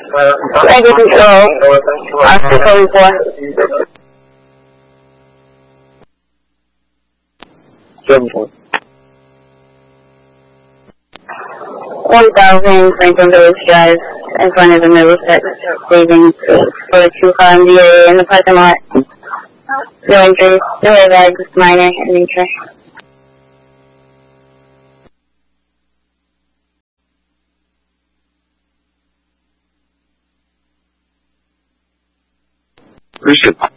I didn't know. After calling for 1000 Franklin Village Drive in front of the Middlesex Savings for 2 DA in the parking lot. No injuries, no airbags, minor in nature. Appreciate it.